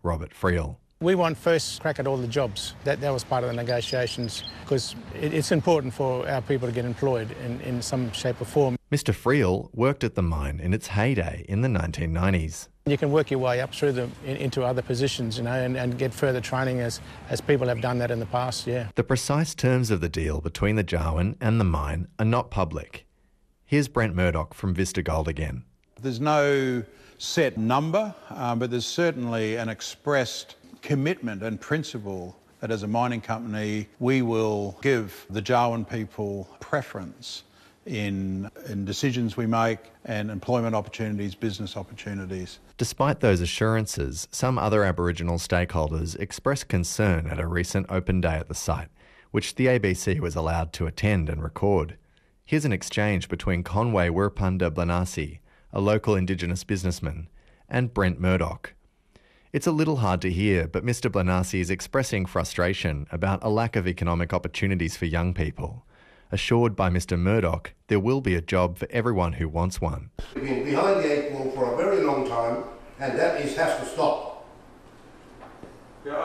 Robert Friel. We want first crack at all the jobs. That was part of the negotiations because it's important for our people to get employed in some shape or form. Mr Friel worked at the mine in its heyday in the 1990s. You can work your way up through into other positions, and get further training as people have done that in the past, yeah. The precise terms of the deal between the Jarwin and the mine are not public. Here's Brent Murdoch from Vista Gold again. There's no set number, but there's certainly an expressed commitment and principle that as a mining company we will give the Jarwin people preference in decisions we make and employment opportunities, business opportunities. Despite those assurances, some other Aboriginal stakeholders expressed concern at a recent open day at the site, which the ABC was allowed to attend and record. Here's an exchange between Conway Wirrpunda Blanasi, a local Indigenous businessman, and Brent Murdoch. It's a little hard to hear, but Mr Blanasi is expressing frustration about a lack of economic opportunities for young people. Assured by Mr Murdoch, there will be a job for everyone who wants one. We've been behind the eight ball for a very long time, and that has to stop. Yeah,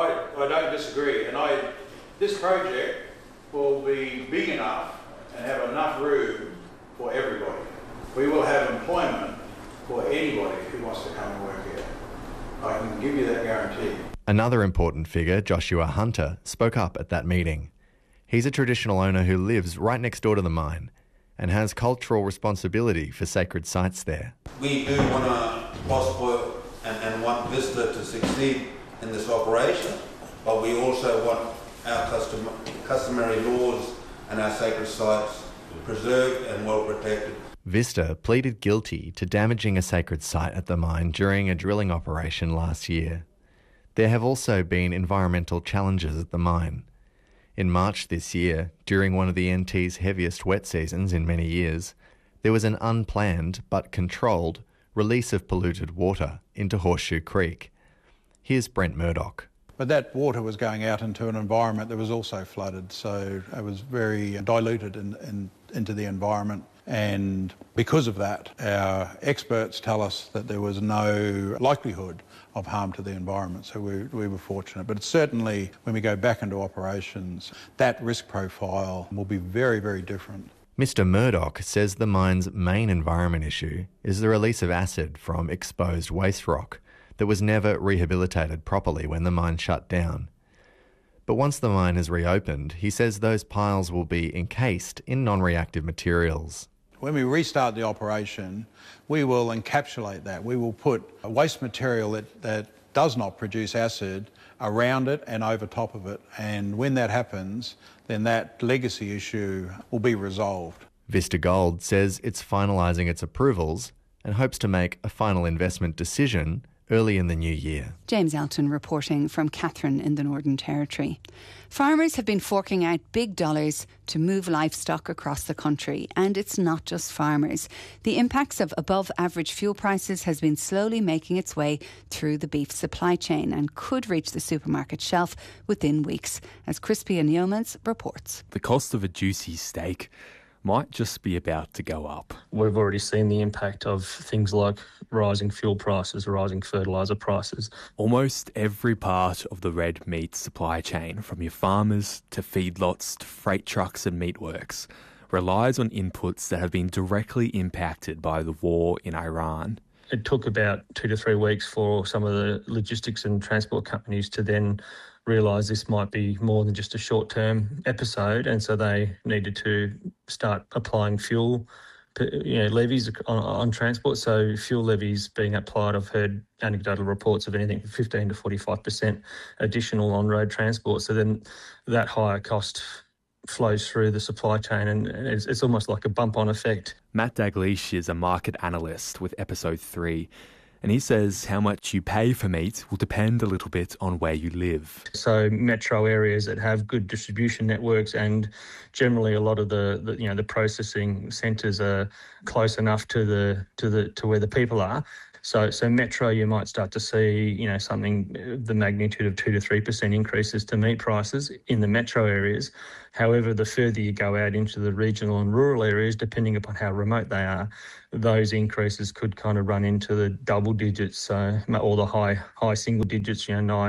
I don't disagree, and this project will be big enough and have enough room for everybody. We will have employment for anybody who wants to come and work here. I can give you that guarantee. Another important figure, Joshua Hunter, spoke up at that meeting. He's a traditional owner who lives right next door to the mine and has cultural responsibility for sacred sites there. We do want to prosper and want Vista to succeed in this operation, but we also want our customary laws and our sacred sites preserved and well protected. Vista pleaded guilty to damaging a sacred site at the mine during a drilling operation last year. There have also been environmental challenges at the mine. In March this year, during one of the NT's heaviest wet seasons in many years, there was an unplanned but controlled release of polluted water into Horseshoe Creek. Here's Brent Murdoch. But that water was going out into an environment that was also flooded, so it was very diluted into the environment. And because of that, our experts tell us that there was no likelihood of harm to the environment, so we were fortunate. But certainly, when we go back into operations, that risk profile will be very, very different. Mr Murdoch says the mine's main environment issue is the release of acid from exposed waste rock that was never rehabilitated properly when the mine shut down. But once the mine is reopened, he says those piles will be encased in non-reactive materials. When we restart the operation, we will encapsulate that. We will put a waste material that does not produce acid around it and over top of it. And when that happens, then that legacy issue will be resolved. Vista Gold says it's finalising its approvals and hopes to make a final investment decision early in the new year. James Elton reporting from Katherine in the Northern Territory. Farmers have been forking out big dollars to move livestock across the country, and it's not just farmers. The impacts of above-average fuel prices has been slowly making its way through the beef supply chain and could reach the supermarket shelf within weeks, as Crispy and Yeomans reports. The cost of a juicy steak might just be about to go up. We've already seen the impact of things like rising fuel prices, rising fertiliser prices. Almost every part of the red meat supply chain, from your farmers to feedlots to freight trucks and meatworks, relies on inputs that have been directly impacted by the war in Iran. It took about 2 to 3 weeks for some of the logistics and transport companies to then realise this might be more than just a short-term episode, and so they needed to start applying fuel levies on transport. So fuel levies being applied, I've heard anecdotal reports of anything from 15 to 45% additional on-road transport. So then that higher cost flows through the supply chain, and it's almost like a bump-on effect. Matt Daglish is a market analyst with Episode 3. And he says how much you pay for meat will depend a little bit on where you live. So metro areas that have good distribution networks, and generally a lot of the processing centres are close enough to where the people are. So Metro, you might start to see, something the magnitude of 2 to 3% increases to meat prices in the metro areas. However, the further you go out into the regional and rural areas, depending upon how remote they are, those increases could kind of run into the double digits, or the high single digits,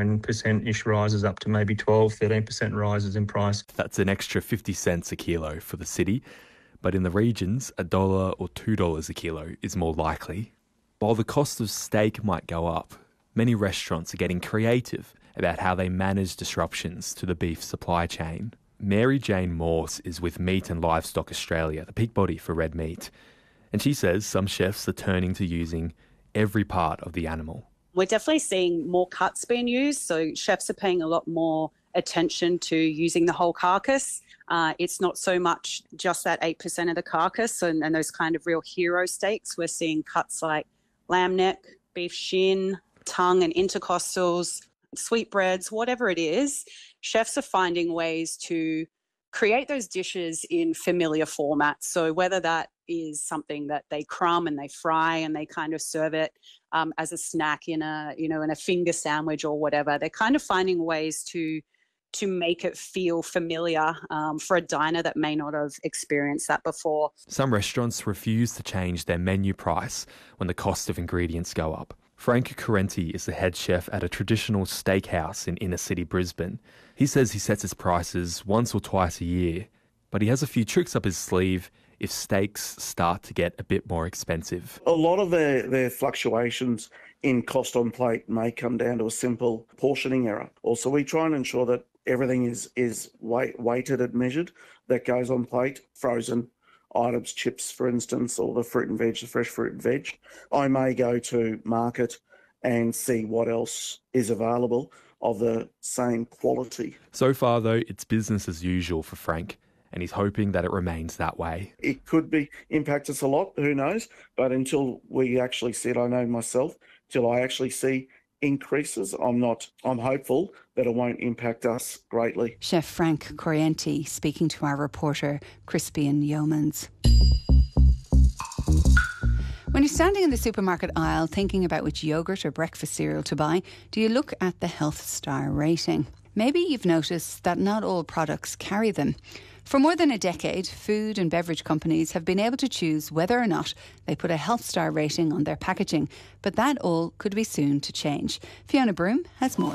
9%-ish rises up to maybe 12, 13% rises in price. That's an extra 50 cents a kilo for the city, but in the regions, $1 or $2 a kilo is more likely. While the cost of steak might go up, many restaurants are getting creative about how they manage disruptions to the beef supply chain. Mary Jane Morse is with Meat and Livestock Australia, the peak body for red meat. And she says some chefs are turning to using every part of the animal. We're definitely seeing more cuts being used, so chefs are paying a lot more attention to using the whole carcass. It's not so much just that 8% of the carcass and those kind of real hero steaks. We're seeing cuts like lamb neck, beef shin, tongue and intercostals, sweetbreads, whatever it is. Chefs are finding ways to create those dishes in familiar formats. So whether that is something that they crumb and they fry and they kind of serve it as a snack in a finger sandwich or whatever, they're kind of finding ways to make it feel familiar for a diner that may not have experienced that before. Some restaurants refuse to change their menu price when the cost of ingredients go up. Frank Correnti is the head chef at a traditional steakhouse in inner city Brisbane. He says he sets his prices once or twice a year, but he has a few tricks up his sleeve if steaks start to get a bit more expensive. A lot of their fluctuations in cost on plate may come down to a simple portioning error. Also, we try and ensure that everything is weighted and measured that goes on plate, frozen items, chips, for instance, or the fruit and veg, the fresh fruit and veg. I may go to market and see what else is available of the same quality. So far, though, it's business as usual for Frank, and he's hoping that it remains that way. It could impact us a lot, who knows? But until we actually see it, I know myself, till I actually see increases, I'm hopeful that it won't impact us greatly. Chef Frank Correnti speaking to our reporter Crispian Yeomans. When you're standing in the supermarket aisle thinking about which yoghurt or breakfast cereal to buy, do you look at the Health Star rating? Maybe you've noticed that not all products carry them. For more than a decade, food and beverage companies have been able to choose whether or not they put a Health Star rating on their packaging, but that all could be soon to change. Fiona Broom has more.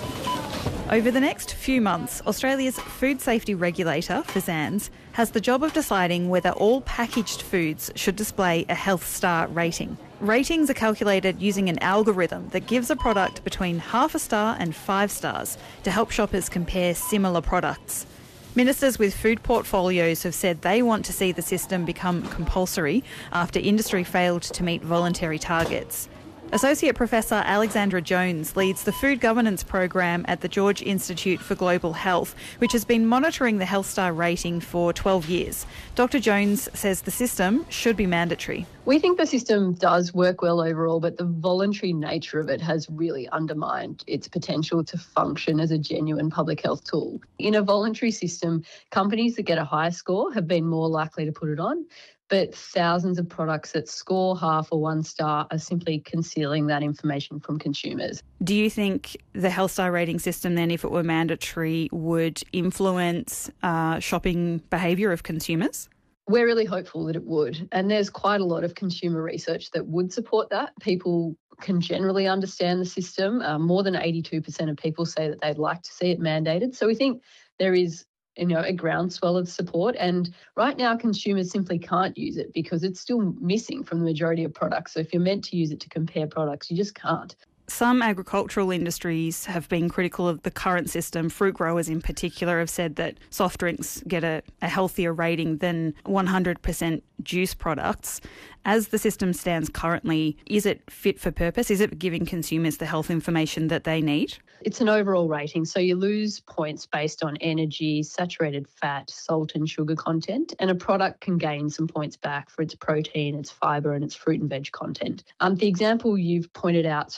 Over the next few months, Australia's food safety regulator, FSANZ, has the job of deciding whether all packaged foods should display a Health Star rating. Ratings are calculated using an algorithm that gives a product between 0.5 star and 5 stars to help shoppers compare similar products. Ministers with food portfolios have said they want to see the system become compulsory after industry failed to meet voluntary targets. Associate Professor Alexandra Jones leads the Food Governance Program at the George Institute for Global Health, which has been monitoring the Health Star rating for 12 years. Dr Jones says the system should be mandatory. We think the system does work well overall, but the voluntary nature of it has really undermined its potential to function as a genuine public health tool. In a voluntary system, companies that get a high score have been more likely to put it on, but thousands of products that score 0.5 or 1 star are simply concealing that information from consumers. Do you think the Health Star rating system then, if it were mandatory, would influence shopping behaviour of consumers? We're really hopeful that it would, and there's quite a lot of consumer research that would support that. People can generally understand the system. More than 82% of people say that they'd like to see it mandated. So we think there is a groundswell of support, and right now consumers simply can't use it because it's still missing from the majority of products. So if you're meant to use it to compare products, you just can't. Some agricultural industries have been critical of the current system. Fruit growers in particular have said that soft drinks get a healthier rating than 100% juice products. As the system stands currently, is it fit for purpose? Is it giving consumers the health information that they need? It's an overall rating, so you lose points based on energy, saturated fat, salt and sugar content, and a product can gain some points back for its protein, its fibre and its fruit and veg content. The example you've pointed out sort of highlights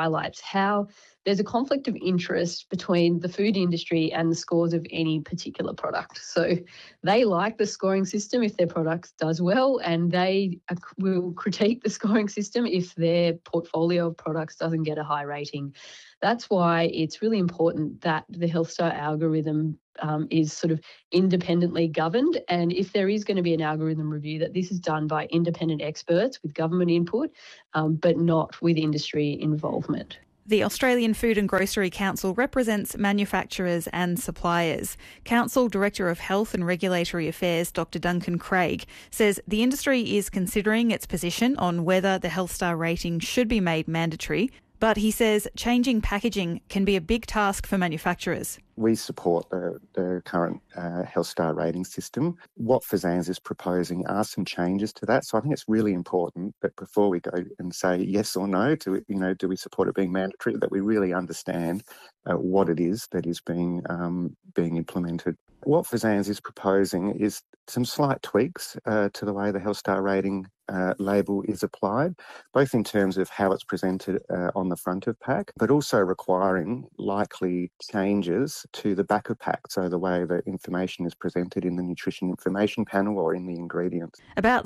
highlights how there's a conflict of interest between the food industry and the scores of any particular product. So they like the scoring system if their product does well, and they will critique the scoring system if their portfolio of products doesn't get a high rating. That's why it's really important that the Health Star algorithm is sort of independently governed. And if there is going to be an algorithm review, that this is done by independent experts with government input, but not with industry involvement. The Australian Food and Grocery Council represents manufacturers and suppliers. Council Director of Health and Regulatory Affairs, Dr. Duncan Craig, says the industry is considering its position on whether the Health Star rating should be made mandatory. But he says changing packaging can be a big task for manufacturers. We support the current Health Star rating system. What FSANZ is proposing are some changes to that. So I think it's really important that before we go and say yes or no to, do we support it being mandatory, that we really understand what it is that is being implemented. What FSANZ is proposing is some slight tweaks to the way the Health Star rating label is applied, both in terms of how it's presented on the front of pack, but also requiring likely changes to the back of pack, so the way the information is presented in the nutrition information panel or in the ingredients. About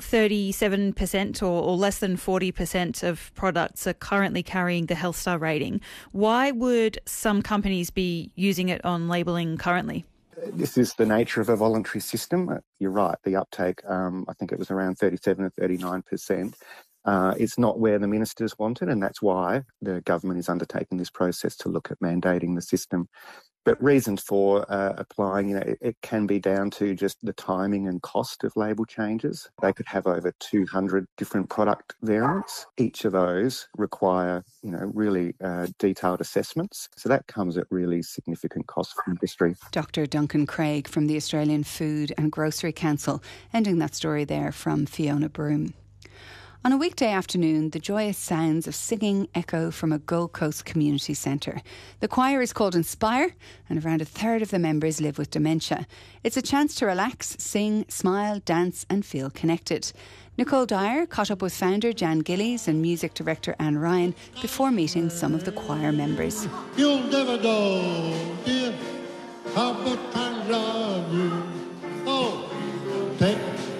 37% or less than 40% of products are currently carrying the Health Star rating. Why would some companies be using it on labelling currently? This is the nature of a voluntary system. You're right, the uptake, I think it was around 37 or 39%. It's not where the ministers wanted, and that's why the government is undertaking this process to look at mandating the system. But reasons for applying, it can be down to just the timing and cost of label changes. They could have over 200 different product variants. Each of those require, really detailed assessments. So that comes at really significant cost for industry. Dr. Duncan Craig from the Australian Food and Grocery Council, ending that story there from Fiona Broom. On a weekday afternoon, the joyous sounds of singing echo from a Gold Coast community centre. The choir is called Inspire, and around a third of the members live with dementia. It's a chance to relax, sing, smile, dance and feel connected. Nicole Dyer caught up with founder Jan Gillies and music director Anne Ryan before meeting some of the choir members. You'll never know, dear, how much I love you. Oh, take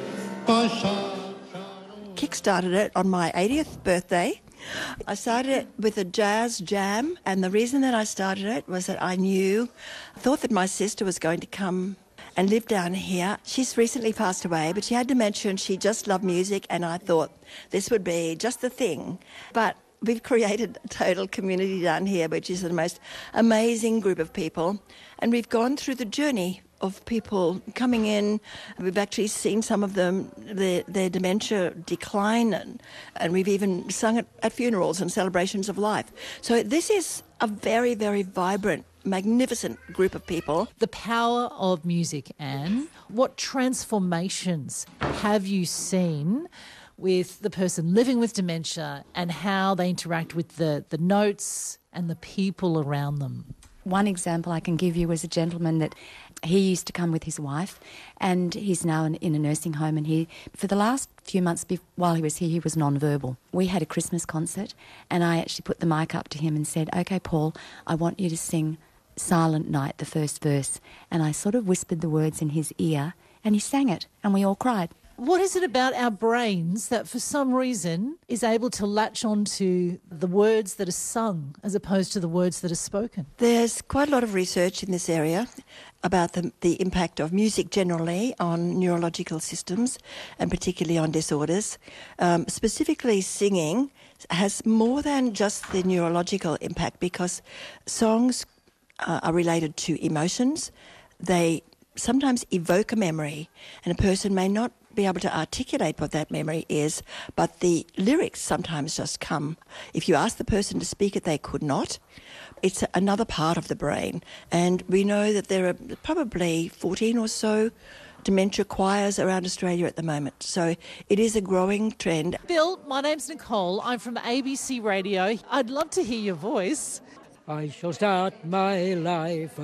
my shot. Kick-started it on my 80th birthday. I started it with a jazz jam, and the reason that I started it was that I thought that my sister was going to come and live down here. She's recently passed away, but she had dementia and she just loved music, and I thought this would be just the thing. But we've created a total community down here, which is the most amazing group of people, and we've gone through the journey of people coming in. We've actually seen some of them, their dementia decline, and we've even sung it at funerals and celebrations of life. So this is a very, very vibrant, magnificent group of people. The power of music, Anne. What transformations have you seen with the person living with dementia and how they interact with the notes and the people around them? One example I can give you is a gentleman that he used to come with his wife, and he's now in a nursing home, and for the last few months while he was here, he was non-verbal. We had a Christmas concert, and I actually put the mic up to him and said, "Okay, Paul, I want you to sing Silent Night, the first verse." And I sort of whispered the words in his ear, and he sang it, and we all cried. What is it about our brains that for some reason is able to latch on to the words that are sung as opposed to the words that are spoken? There's quite a lot of research in this area about the impact of music generally on neurological systems and particularly on disorders. Specifically singing has more than just the neurological impact because songs are related to emotions. They sometimes evoke a memory, and a person may not be able to articulate what that memory is, but the lyrics sometimes just come. If you ask the person to speak it, they could not. It's another part of the brain, and we know that there are probably 14 or so dementia choirs around Australia at the moment, so it is a growing trend. Bill, my name's Nicole. I'm from ABC Radio. I'd love to hear your voice. I shall start my life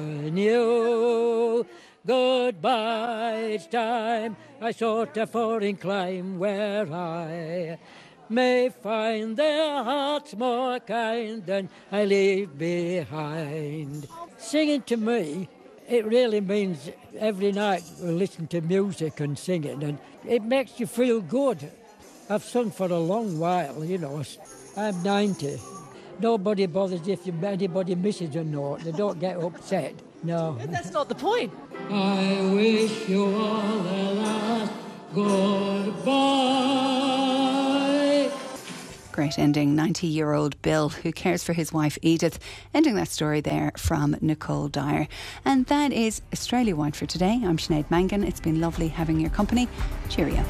anew. Goodbye, it's time I sought a foreign clime where I may find their hearts more kind than I leave behind. Singing to me, it really means every night we listen to music and sing it, and it makes you feel good. I've sung for a long while, you know. I'm 90. Nobody bothers if anybody misses a note. They don't get upset. No. But that's not the point. I wish you all the last goodbye. Great ending. 90-year-old Bill, who cares for his wife Edith. Ending that story there from Nicole Dyer. And that is Australia Wide for today. I'm Sinead Mangan. It's been lovely having your company. Cheerio.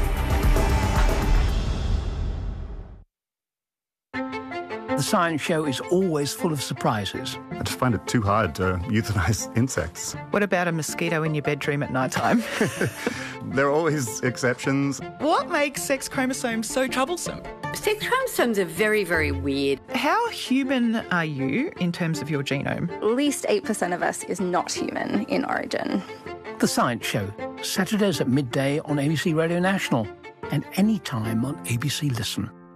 The Science Show is always full of surprises. I just find it too hard to euthanize insects. What about a mosquito in your bedroom at night time? There are always exceptions. What makes sex chromosomes so troublesome? Sex chromosomes are very, very weird. How human are you in terms of your genome? At least 8% of us is not human in origin. The Science Show, Saturdays at midday on ABC Radio National and anytime on ABC Listen.